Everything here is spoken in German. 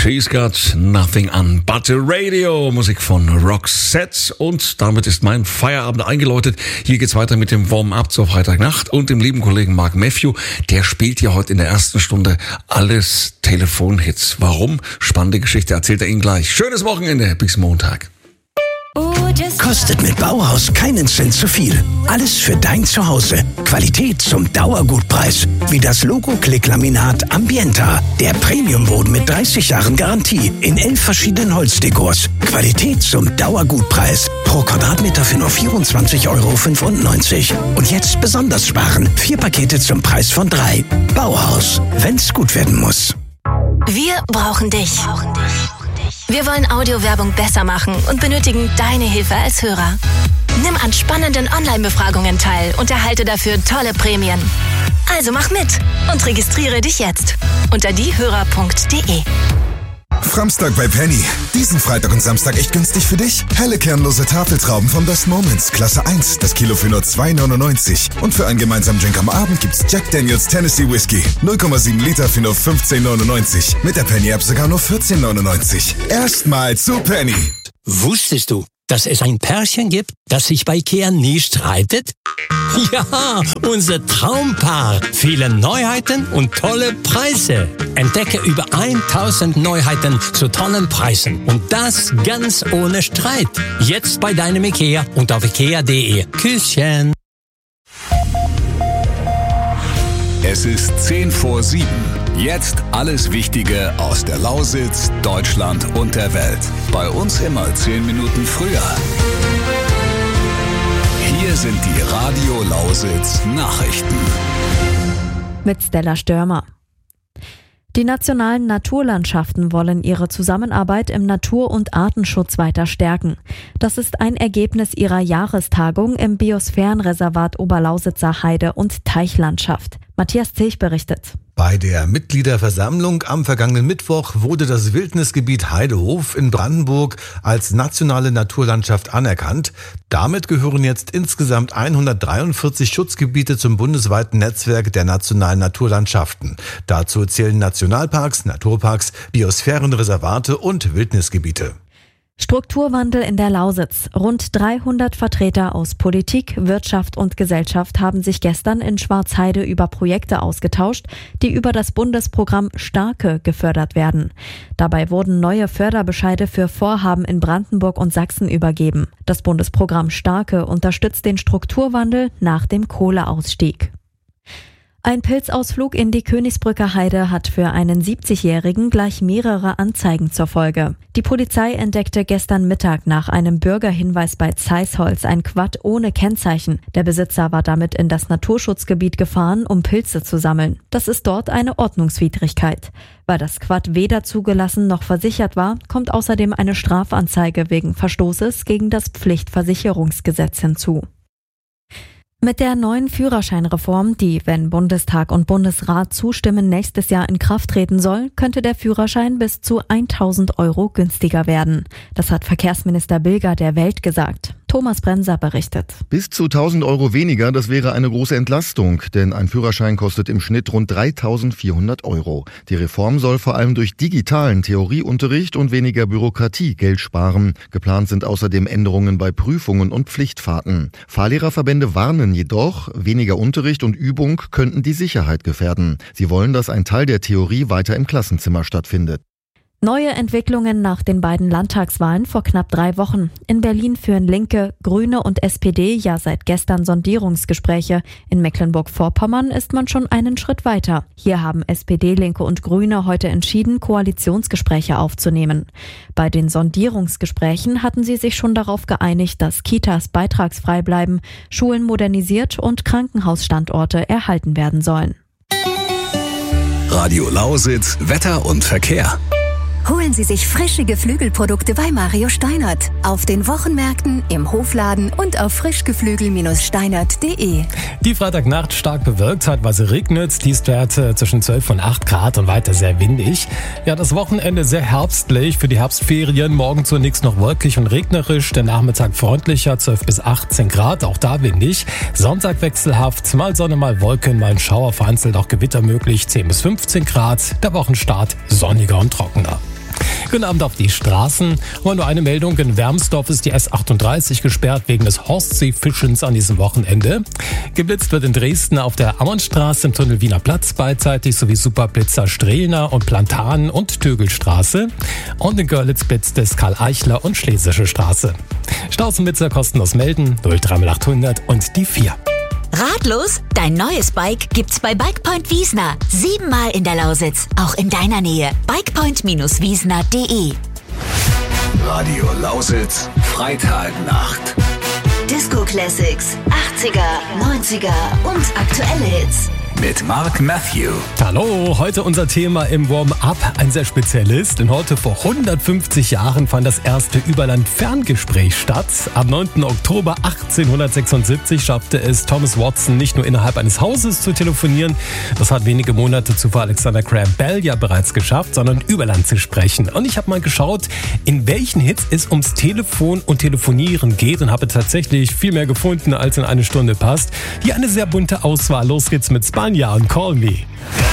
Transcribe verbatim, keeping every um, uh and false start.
She's Got Nothing on But a Radio, Musik von Roxette. Und damit ist mein Feierabend eingeläutet. Hier geht's weiter mit dem Warm-up zur Freitagnacht und dem lieben Kollegen Mark Matthew. Der spielt ja heute in der ersten Stunde alles Telefonhits. Warum? Spannende Geschichte erzählt er Ihnen gleich. Schönes Wochenende, bis Montag. Kostet mit Bauhaus keinen Cent zu viel. Alles für dein Zuhause. Qualität zum Dauergutpreis. Wie das Logo-Klick-Laminat Ambienta. Der Premiumboden mit dreißig Jahren Garantie. In elf verschiedenen Holzdekors. Qualität zum Dauergutpreis. Pro Quadratmeter für nur vierundzwanzig Euro fünfundneunzig. Und jetzt besonders sparen. Vier Pakete zum Preis von drei. Bauhaus. Wenn's gut werden muss. Wir brauchen dich. Wir wollen Audiowerbung besser machen und benötigen deine Hilfe als Hörer. Nimm an spannenden Online-Befragungen teil und erhalte dafür tolle Prämien. Also mach mit und registriere dich jetzt unter diehörer punkt de. Framstag bei Penny. Diesen Freitag und Samstag echt günstig für dich. Helle kernlose Tafeltrauben von Best Moments, Klasse eins, das Kilo für nur zwei neunundneunzig. Und für einen gemeinsamen Drink am Abend gibt's Jack Daniels Tennessee Whiskey. null Komma sieben Liter für nur fünfzehn neunundneunzig. Mit der Penny-App sogar nur vierzehn neunundneunzig. Erstmal zu Penny. Wusstest du, dass es ein Pärchen gibt, das sich bei Ikea nie streitet? Ja, unser Traumpaar. Viele Neuheiten und tolle Preise. Entdecke über tausend Neuheiten zu tollen Preisen. Und das ganz ohne Streit. Jetzt bei deinem Ikea und auf ikea punkt de. Küsschen. Es ist zehn vor sieben. Jetzt alles Wichtige aus der Lausitz, Deutschland und der Welt. Bei uns immer zehn Minuten früher. Hier sind die Radio Lausitz Nachrichten. Mit Stella Störmer. Die nationalen Naturlandschaften wollen ihre Zusammenarbeit im Natur- und Artenschutz weiter stärken. Das ist ein Ergebnis ihrer Jahrestagung im Biosphärenreservat Oberlausitzer Heide- und Teichlandschaft. Matthias Zilch berichtet. Bei der Mitgliederversammlung am vergangenen Mittwoch wurde das Wildnisgebiet Heidehof in Brandenburg als nationale Naturlandschaft anerkannt. Damit gehören jetzt insgesamt hundertdreiundvierzig Schutzgebiete zum bundesweiten Netzwerk der nationalen Naturlandschaften. Dazu zählen Nationalparks, Naturparks, Biosphärenreservate und Wildnisgebiete. Strukturwandel in der Lausitz. Rund dreihundert Vertreter aus Politik, Wirtschaft und Gesellschaft haben sich gestern in Schwarzheide über Projekte ausgetauscht, die über das Bundesprogramm Starke gefördert werden. Dabei wurden neue Förderbescheide für Vorhaben in Brandenburg und Sachsen übergeben. Das Bundesprogramm Starke unterstützt den Strukturwandel nach dem Kohleausstieg. Ein Pilzausflug in die Königsbrücker Heide hat für einen siebzigjährigen gleich mehrere Anzeigen zur Folge. Die Polizei entdeckte gestern Mittag nach einem Bürgerhinweis bei Zeisholz ein Quad ohne Kennzeichen. Der Besitzer war damit in das Naturschutzgebiet gefahren, um Pilze zu sammeln. Das ist dort eine Ordnungswidrigkeit. Weil das Quad weder zugelassen noch versichert war, kommt außerdem eine Strafanzeige wegen Verstoßes gegen das Pflichtversicherungsgesetz hinzu. Mit der neuen Führerscheinreform, die, wenn Bundestag und Bundesrat zustimmen, nächstes Jahr in Kraft treten soll, könnte der Führerschein bis zu tausend Euro günstiger werden. Das hat Verkehrsminister Bilger der Welt gesagt. Thomas Bremser berichtet. Bis zu tausend Euro weniger, das wäre eine große Entlastung, denn ein Führerschein kostet im Schnitt rund dreitausendvierhundert Euro. Die Reform soll vor allem durch digitalen Theorieunterricht und weniger Bürokratie Geld sparen. Geplant sind außerdem Änderungen bei Prüfungen und Pflichtfahrten. Fahrlehrerverbände warnen jedoch, weniger Unterricht und Übung könnten die Sicherheit gefährden. Sie wollen, dass ein Teil der Theorie weiter im Klassenzimmer stattfindet. Neue Entwicklungen nach den beiden Landtagswahlen vor knapp drei Wochen. In Berlin führen Linke, Grüne und S P D ja seit gestern Sondierungsgespräche. In Mecklenburg-Vorpommern ist man schon einen Schritt weiter. Hier haben S P D, Linke und Grüne heute entschieden, Koalitionsgespräche aufzunehmen. Bei den Sondierungsgesprächen hatten sie sich schon darauf geeinigt, dass Kitas beitragsfrei bleiben, Schulen modernisiert und Krankenhausstandorte erhalten werden sollen. Radio Lausitz, Wetter und Verkehr. Holen Sie sich frische Geflügelprodukte bei Mario Steinert. Auf den Wochenmärkten, im Hofladen und auf frischgeflügel Steinert punkt de. Die Freitagnacht stark bewölkt, zeitweise regnet, Tiefstwerte zwischen zwölf und acht Grad und weiter sehr windig. Ja, das Wochenende sehr herbstlich für die Herbstferien. Morgen zunächst noch wolkig und regnerisch, der Nachmittag freundlicher, zwölf bis achtzehn Grad, auch da windig. Sonntag wechselhaft, mal Sonne, mal Wolken, mal ein Schauer, vereinzelt auch Gewitter möglich, zehn bis fünfzehn Grad. Der Wochenstart sonniger und trockener. Guten Abend auf die Straßen. Aber nur eine Meldung. In Wermsdorf ist die S achtunddreißig gesperrt wegen des Horstseefischens an diesem Wochenende. Geblitzt wird in Dresden auf der Ammonstraße, im Tunnel Wiener Platz beidseitig sowie Superblitzer Strelner und Plantan und Tögelstraße. Und in Görlitz blitzt es Karl-Eichler und Schlesische Straße. Staus und Blitzer kostenlos melden null drei achthundert und die vier. Ratlos? Dein neues Bike gibt's bei Bikepoint Wiesner. Siebenmal in der Lausitz, auch in deiner Nähe. bikepoint wiesner punkt de. Radio Lausitz, Freitagnacht. Disco Classics, achtziger, neunziger und aktuelle Hits. Mit Mark Matthew. Hallo, heute unser Thema im Warm-Up, ein sehr spezielles, denn heute vor hundertfünfzig Jahren fand das erste Überland-Ferngespräch statt. Am neunten Oktober achtzehnhundertsechsundsiebzig schaffte es Thomas Watson nicht nur innerhalb eines Hauses zu telefonieren, das hat wenige Monate zuvor Alexander Graham Bell ja bereits geschafft, sondern über Land zu sprechen. Und ich habe mal geschaut, in welchen Hits es ums Telefon und Telefonieren geht und habe tatsächlich viel mehr gefunden, als in eine Stunde passt. Hier eine sehr bunte Auswahl. Los geht's mit Spanja und Call Me.